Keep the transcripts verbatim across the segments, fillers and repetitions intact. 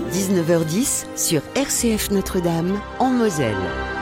dix-neuf heures dix sur R C F Notre-Dame, en Moselle.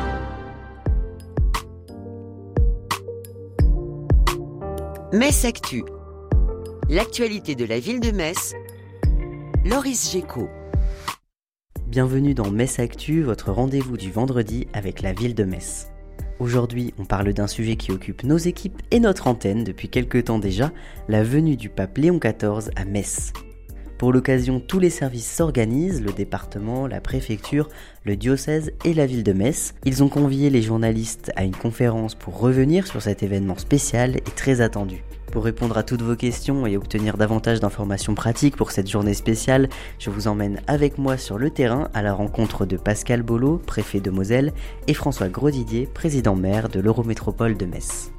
Metz Actu. L'actualité de la ville de Metz. Loris Géco. Bienvenue dans Metz Actu, votre rendez-vous du vendredi avec la ville de Metz. Aujourd'hui, on parle d'un sujet qui occupe nos équipes et notre antenne depuis quelques temps déjà, la venue du pape Léon quatorze à Metz. Pour l'occasion, tous les services s'organisent, le département, la préfecture, le diocèse et la ville de Metz. Ils ont convié les journalistes à une conférence pour revenir sur cet événement spécial et très attendu. Pour répondre à toutes vos questions et obtenir davantage d'informations pratiques pour cette journée spéciale, je vous emmène avec moi sur le terrain à la rencontre de Pascal Bollot, préfet de Moselle, et François Grosdidier, président-maire de l'Eurométropole de Metz.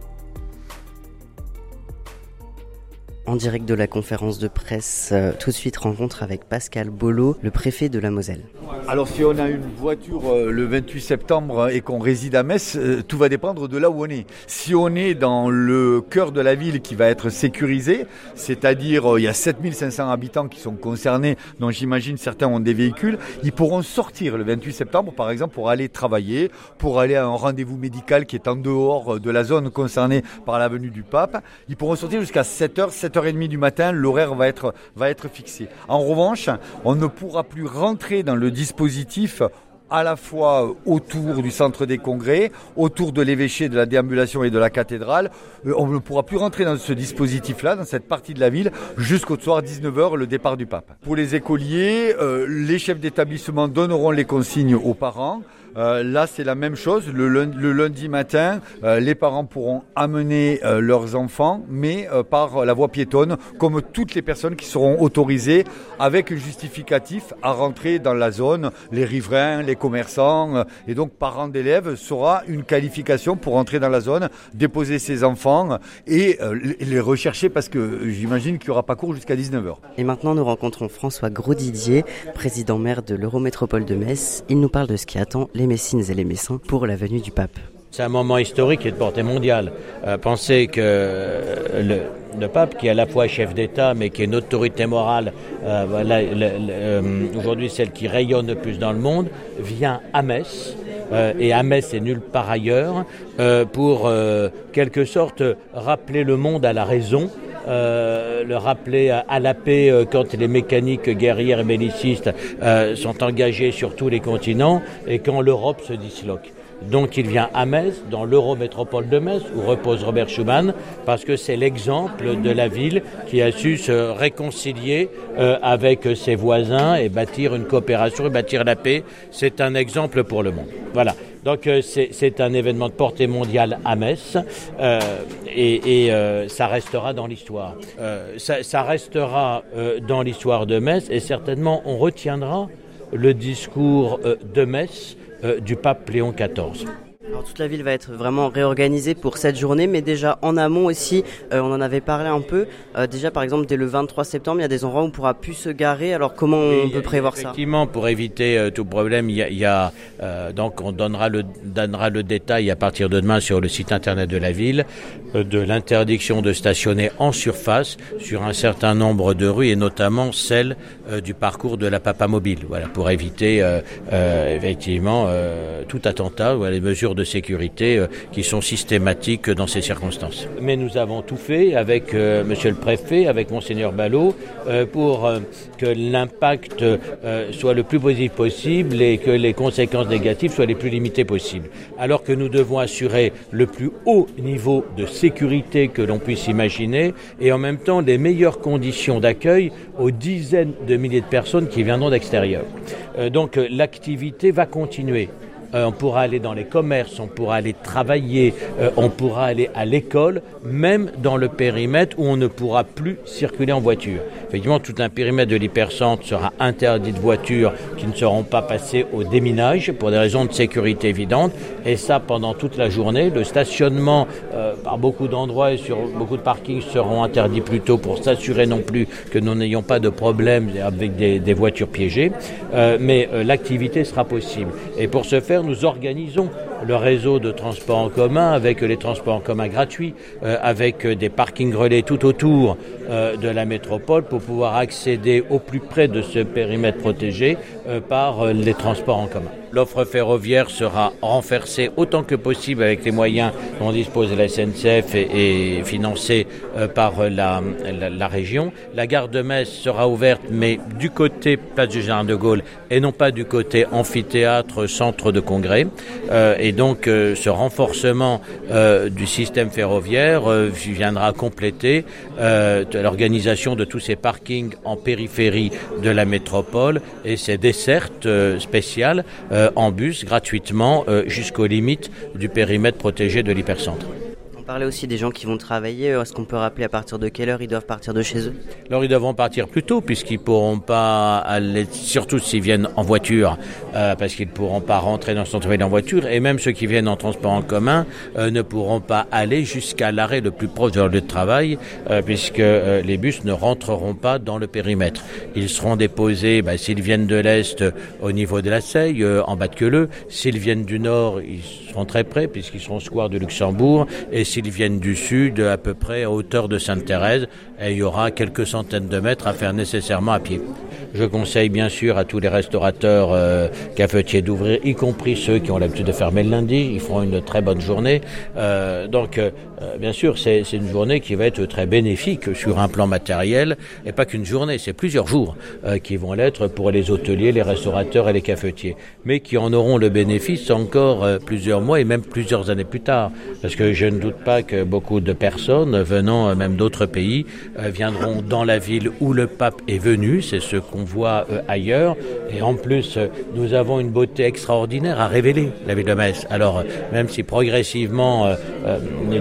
En direct de la conférence de presse, euh, tout de suite rencontre avec Pascal Bollot, le préfet de la Moselle. Alors si on a une voiture euh, le vingt-huit septembre et qu'on réside à Metz, euh, tout va dépendre de là où on est. Si on est dans le cœur de la ville qui va être sécurisé, c'est-à-dire euh, il y a sept mille cinq cents habitants qui sont concernés, dont j'imagine certains ont des véhicules, ils pourront sortir le vingt-huit septembre par exemple pour aller travailler, pour aller à un rendez-vous médical qui est en dehors de la zone concernée par la venue du pape. Ils pourront sortir jusqu'à sept heures, sept heures trente du matin, l'horaire va être, va être fixé. En revanche, on ne pourra plus rentrer dans le dispositif à la fois autour du centre des congrès, autour de l'évêché, de la déambulation et de la cathédrale. On ne pourra plus rentrer dans ce dispositif-là, dans cette partie de la ville, jusqu'au soir dix-neuf heures, le départ du pape. Pour les écoliers, euh, les chefs d'établissement donneront les consignes aux parents. Euh, là, c'est la même chose. Le lundi, le lundi matin, euh, les parents pourront amener euh, leurs enfants, mais euh, par la voie piétonne, comme toutes les personnes qui seront autorisées avec un justificatif à rentrer dans la zone, les riverains, les commerçants. Euh, et donc, parents d'élèves sera une qualification pour entrer dans la zone, déposer ses enfants et euh, les rechercher parce que j'imagine qu'il n'y aura pas cours jusqu'à dix-neuf heures. Et maintenant, nous rencontrons François Grosdidier, président-maire de l'Eurométropole de Metz. Il nous parle de ce qui attend les Messines et les Messins pour la venue du pape. C'est un moment historique et de portée mondiale. Euh, pensez que le, le pape, qui est à la fois chef d'État, mais qui est une autorité morale, euh, voilà, le, le, euh, aujourd'hui celle qui rayonne le plus dans le monde, vient à Metz, euh, et à Metz et nulle part ailleurs, euh, pour euh, quelque sorte rappeler le monde à la raison. Euh, le rappeler à, à la paix euh, quand les mécaniques guerrières et bellicistes euh, sont engagés sur tous les continents et quand l'Europe se disloque. Donc il vient à Metz, dans l'Eurométropole de Metz, où repose Robert Schuman, parce que c'est l'exemple de la ville qui a su se réconcilier euh, avec ses voisins et bâtir une coopération et bâtir la paix. C'est un exemple pour le monde. Voilà. Donc euh, c'est, c'est un événement de portée mondiale à Metz euh, et, et euh, ça restera dans l'histoire. Euh, ça, ça restera euh, dans l'histoire de Metz et certainement on retiendra le discours euh, de Metz euh, du pape Léon quatorze. Alors toute la ville va être vraiment réorganisée pour cette journée, mais déjà en amont aussi, euh, on en avait parlé un peu. Euh, déjà par exemple dès le vingt-trois septembre, il y a des endroits où on ne pourra plus se garer. Alors comment on oui, peut prévoir ça ? Effectivement, pour éviter euh, tout problème, il y a, il y a euh, donc on donnera le donnera le détail à partir de demain sur le site internet de la ville euh, de l'interdiction de stationner en surface sur un certain nombre de rues et notamment celle euh, du parcours de la Papa Mobile. Voilà, pour éviter euh, euh, effectivement euh, tout attentat ou les mesures de de sécurité euh, qui sont systématiques dans ces circonstances. Mais nous avons tout fait avec euh, monsieur le préfet, avec monseigneur Ballot, euh, pour euh, que l'impact euh, soit le plus positif possible et que les conséquences négatives soient les plus limitées possibles. Alors que nous devons assurer le plus haut niveau de sécurité que l'on puisse imaginer et en même temps les meilleures conditions d'accueil aux dizaines de milliers de personnes qui viendront d'extérieur. Euh, donc euh, l'activité va continuer. Euh, on pourra aller dans les commerces, on pourra aller travailler, euh, on pourra aller à l'école, même dans le périmètre où on ne pourra plus circuler en voiture. Effectivement, tout un périmètre de l'hypercentre sera interdit de voitures qui ne seront pas passées au déminage pour des raisons de sécurité évidentes. Et ça, pendant toute la journée. Le stationnement, euh, par beaucoup d'endroits et sur beaucoup de parkings seront interdits plus tôt pour s'assurer non plus que nous n'ayons pas de problème avec des, des voitures piégées. Euh, mais euh, l'activité sera possible. Et pour ce faire, nous organisons le réseau de transports en commun avec les transports en commun gratuits, euh, avec des parkings relais tout autour euh, de la métropole pour pouvoir accéder au plus près de ce périmètre protégé euh, par euh, les transports en commun. L'offre ferroviaire sera renforcée autant que possible avec les moyens dont dispose la S N C F et, et financée euh, par la, la, la région. La gare de Metz sera ouverte, mais du côté place du Général de Gaulle et non pas du côté amphithéâtre, centre de congrès. Euh, et donc euh, ce renforcement euh, du système ferroviaire euh, viendra compléter euh, l'organisation de tous ces parkings en périphérie de la métropole et ces dessertes euh, spéciales euh, en bus gratuitement euh, jusqu'aux limites du périmètre protégé de l'hypercentre. On parlait aussi des gens qui vont travailler. Est-ce qu'on peut rappeler à partir de quelle heure ils doivent partir de chez eux ? Alors ils devront partir plus tôt puisqu'ils ne pourront pas aller, surtout s'ils viennent en voiture, euh, parce qu'ils ne pourront pas rentrer dans le centre-ville en voiture, et même ceux qui viennent en transport en commun euh, ne pourront pas aller jusqu'à l'arrêt le plus proche de leur lieu de travail, euh, puisque euh, les bus ne rentreront pas dans le périmètre. Ils seront déposés, bah, s'ils viennent de l'Est, euh, au niveau de la Seille, euh, en bas de Queuleux. S'ils viennent du Nord, ils seront très près puisqu'ils seront au square de Luxembourg, et s'ils viennent du Sud, à peu près à hauteur de Sainte-Thérèse, et il y aura quelques centaines de mètres à faire nécessairement à pied. Je conseille bien sûr à tous les restaurateurs euh, cafetiers d'ouvrir, y compris ceux qui ont l'habitude de fermer le lundi. Ils feront une très bonne journée. Euh, donc, euh, bien sûr, c'est, c'est une journée qui va être très bénéfique sur un plan matériel, et pas qu'une journée, c'est plusieurs jours euh, qui vont l'être pour les hôteliers, les restaurateurs et les cafetiers, mais qui en auront le bénéfice encore euh, plusieurs mois et même plusieurs années plus tard, parce que je ne doute pas que beaucoup de personnes venant euh, même d'autres pays euh, viendront dans la ville où le pape est venu. C'est ce qu'on voit euh, ailleurs, et en plus euh, nous avons une beauté extraordinaire à révéler, la ville de Metz. Alors euh, même si progressivement euh, euh,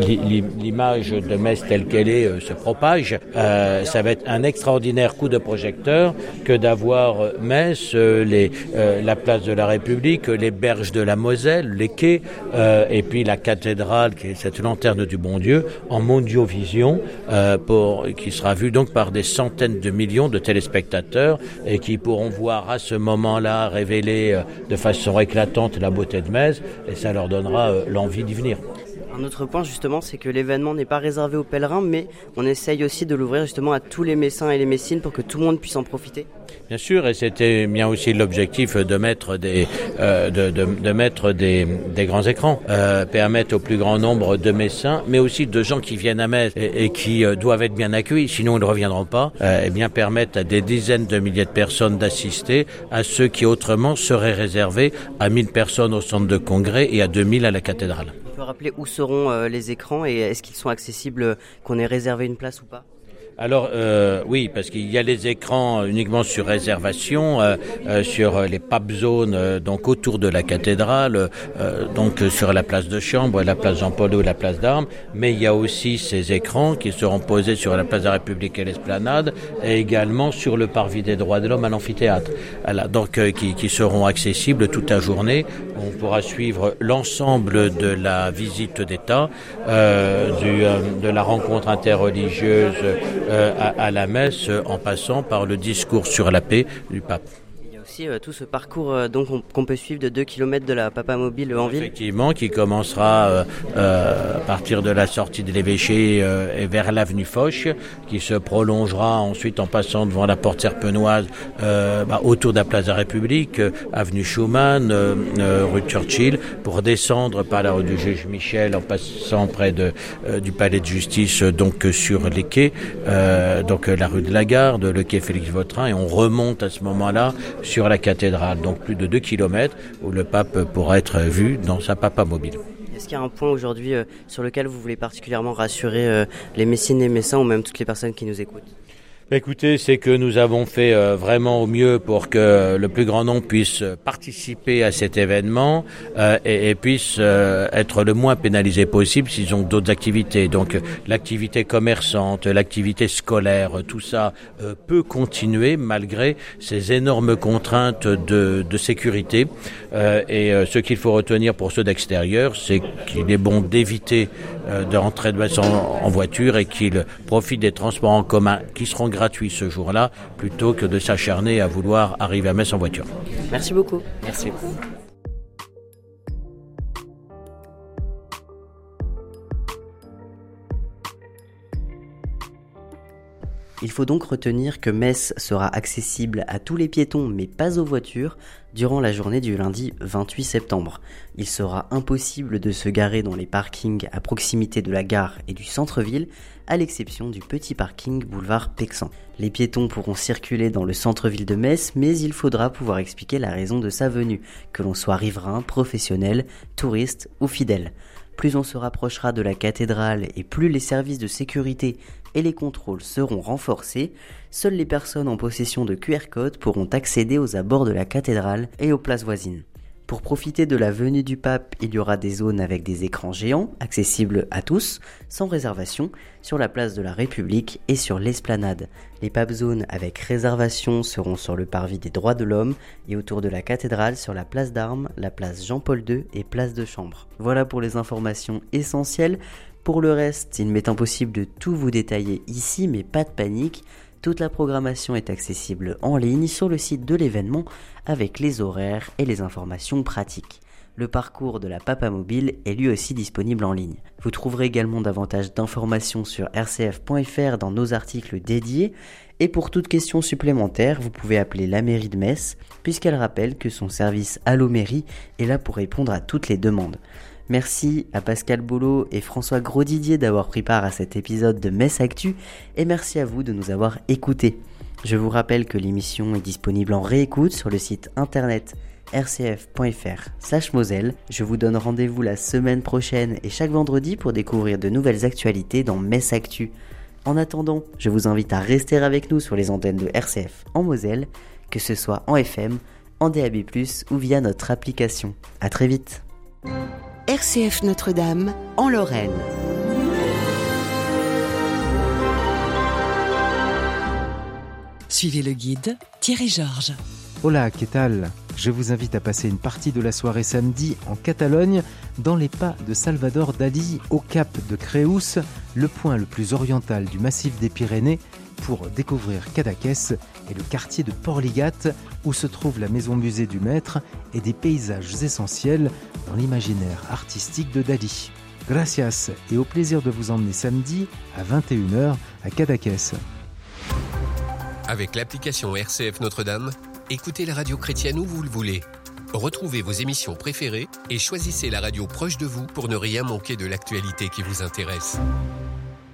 l'image de Metz telle qu'elle est euh, se propage, euh, ça va être un extraordinaire coup de projecteur que d'avoir euh, Metz, euh, les, euh, la place de la République, les berges de la Moselle, les quais, euh, et puis la cathédrale qui est cette lanterne du bon Dieu en mondiovision, euh, pour, qui sera vue donc par des centaines de millions de téléspectateurs et qui pourront voir à ce moment-là révéler euh, de façon éclatante la beauté de Metz, et ça leur donnera euh, l'envie d'y venir. Un autre point justement, c'est que l'événement n'est pas réservé aux pèlerins, mais on essaye aussi de l'ouvrir justement à tous les Messins et les Messines pour que tout le monde puisse en profiter. Bien sûr, et c'était bien aussi l'objectif de mettre des, euh, de, de, de mettre des, des grands écrans, euh, permettre au plus grand nombre de Messins, mais aussi de gens qui viennent à Metz et, et qui euh, doivent être bien accueillis, sinon ils ne reviendront pas, euh, et bien permettre à des dizaines de milliers de personnes d'assister à ceux qui autrement seraient réservés à mille personnes au centre de congrès et à deux mille à la cathédrale. On peut rappeler où seront euh, les écrans et est-ce qu'ils sont accessibles, qu'on ait réservé une place ou pas ? Alors euh, oui, parce qu'il y a les écrans uniquement sur réservation, euh, euh, sur les pape zones, euh, donc autour de la cathédrale, euh, donc sur la place de Chambre, la place Jean-Paul ou la place d'Armes, mais il y a aussi ces écrans qui seront posés sur la place de la République et l'Esplanade, et également sur le parvis des droits de l'homme à l'amphithéâtre. Voilà, donc euh, qui, qui seront accessibles toute la journée. On pourra suivre l'ensemble de la visite d'État, euh, du, euh, de la rencontre interreligieuse euh, à, à la messe, en passant par le discours sur la paix du pape. Il y a aussi euh, tout ce parcours euh, donc on, qu'on peut suivre de deux kilomètres de la Papa Mobile en ville. Effectivement, qui commencera euh, euh, à partir de la sortie de l'évêché euh, et vers l'avenue Foch, qui se prolongera ensuite en passant devant la porte serpenoise euh, bah, autour de la place de la République, euh, avenue Schumann, euh, euh, rue Churchill, pour descendre par la rue du Juge Michel en passant près de, euh, du palais de justice, euh, donc euh, sur les quais, euh, donc euh, la rue de la Garde, le quai Félix-Vautrin, et on remonte à ce moment-là sur la cathédrale, donc plus de deux kilomètres où le pape pourra être vu dans sa Papa Mobile. Est-ce qu'il y a un point aujourd'hui euh, sur lequel vous voulez particulièrement rassurer euh, les Messines et Messins ou même toutes les personnes qui nous écoutent ? Écoutez, c'est que nous avons fait euh, vraiment au mieux pour que le plus grand nombre puisse participer à cet événement euh, et, et puisse euh, être le moins pénalisé possible s'ils ont d'autres activités. Donc l'activité commerçante, l'activité scolaire, tout ça euh, peut continuer malgré ces énormes contraintes de, de sécurité. Euh, et euh, ce qu'il faut retenir pour ceux d'extérieur, c'est qu'il est bon d'éviter euh, de rentrer de Metz en, en voiture et qu'ils profitent des transports en commun qui seront gratuit ce jour-là, plutôt que de s'acharner à vouloir arriver à Metz en voiture. Merci beaucoup. Merci. Il faut donc retenir que Metz sera accessible à tous les piétons mais pas aux voitures durant la journée du lundi vingt-huit septembre. Il sera impossible de se garer dans les parkings à proximité de la gare et du centre-ville, à l'exception du petit parking boulevard Pexan. Les piétons pourront circuler dans le centre-ville de Metz, mais il faudra pouvoir expliquer la raison de sa venue, que l'on soit riverain, professionnel, touriste ou fidèle. Plus on se rapprochera de la cathédrale et plus les services de sécurité et les contrôles seront renforcés, seules les personnes en possession de Q R code pourront accéder aux abords de la cathédrale et aux places voisines. Pour profiter de la venue du pape, il y aura des zones avec des écrans géants, accessibles à tous, sans réservation, sur la place de la République et sur l'esplanade. Les pape zones avec réservation seront sur le parvis des droits de l'homme et autour de la cathédrale sur la place d'Armes, la place Jean-Paul deux et place de Chambre. Voilà pour les informations essentielles. Pour le reste, il m'est impossible de tout vous détailler ici, mais pas de panique. Toute la programmation est accessible en ligne sur le site de l'événement avec les horaires et les informations pratiques. Le parcours de la Papamobile est lui aussi disponible en ligne. Vous trouverez également davantage d'informations sur r c f point f r dans nos articles dédiés. Et pour toute question supplémentaire, vous pouvez appeler la mairie de Metz, puisqu'elle rappelle que son service Allo Mairie est là pour répondre à toutes les demandes. Merci à Pascal Bollot et François Grosdidier d'avoir pris part à cet épisode de Metz Actu et merci à vous de nous avoir écoutés. Je vous rappelle que l'émission est disponible en réécoute sur le site internet r c f point f r slash moselle. Je vous donne rendez-vous la semaine prochaine et chaque vendredi pour découvrir de nouvelles actualités dans Metz Actu. En attendant, je vous invite à rester avec nous sur les antennes de R C F en Moselle, que ce soit en F M, en D A B plus, ou via notre application. À très vite. R C F Notre-Dame, en Lorraine. Suivez le guide Thierry Georges. Hola, ¿qué tal? Je vous invite à passer une partie de la soirée samedi en Catalogne, dans les pas de Salvador Dalí, au cap de Creus, le point le plus oriental du massif des Pyrénées, pour découvrir Cadaqués et le quartier de Portligat, où se trouve la maison-musée du maître et des paysages essentiels dans l'imaginaire artistique de Dalí. Gracias et au plaisir de vous emmener samedi à vingt et une heures à Cadaqués. Avec l'application R C F Notre-Dame, écoutez la radio chrétienne où vous le voulez. Retrouvez vos émissions préférées et choisissez la radio proche de vous pour ne rien manquer de l'actualité qui vous intéresse.